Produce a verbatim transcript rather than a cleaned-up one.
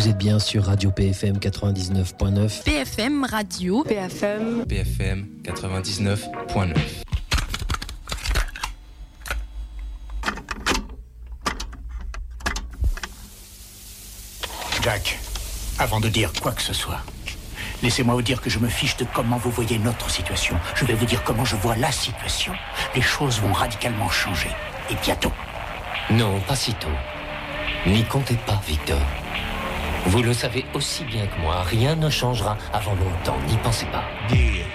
Vous êtes bien sur Radio P F M quatre-vingt-dix-neuf point neuf. P F M Radio. P F M. P F M quatre-vingt-dix-neuf point neuf. Jack, avant de dire quoi que ce soit, laissez-moi vous dire que je me fiche de comment vous voyez notre situation. Je vais vous dire comment je vois la situation. Les choses vont radicalement changer. Et bientôt. Non, pas si tôt. N'y comptez pas, Victor. Vous le savez aussi bien que moi, rien ne changera avant longtemps, n'y pensez pas.